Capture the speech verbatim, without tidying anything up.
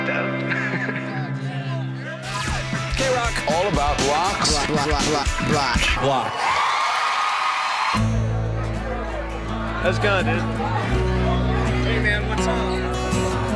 K-Rock, all about rocks. Block, block, block, block, block. How's it going, dude? Hey man, what's up?